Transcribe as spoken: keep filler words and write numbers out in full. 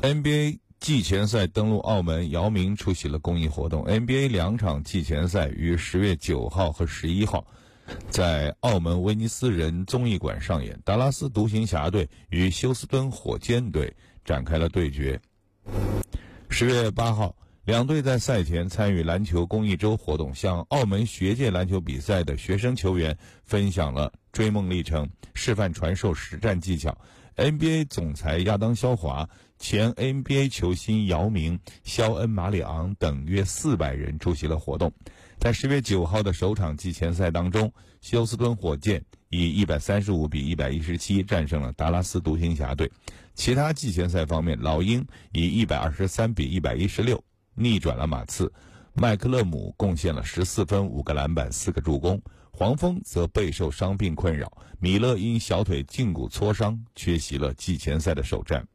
N B A 季前赛登陆澳门，姚明出席了公益活动。N B A 两场季前赛于十月九号和十一号在澳门威尼斯人综艺馆上演，达拉斯独行侠队与休斯敦火箭队展开了对决。十月八号，两队在赛前参与篮球公益周活动，向澳门学界篮球比赛的学生球员分享了追梦历程，示范传授实战技巧。N B A 总裁亚当肖华、前 N B A 球星姚明、肖恩马里昂等约四百人出席了活动。在十月九号的首场季前赛当中，休斯敦火箭以一百三十五比一百一十七战胜了达拉斯独行侠队。其他季前赛方面，老鹰以一百二十三比一百一十六逆转了马刺，麦克勒姆贡献了十四分、五个篮板、四个助攻。黄蜂则备受伤病困扰，米勒因小腿胫骨挫伤缺席了季前赛的首战。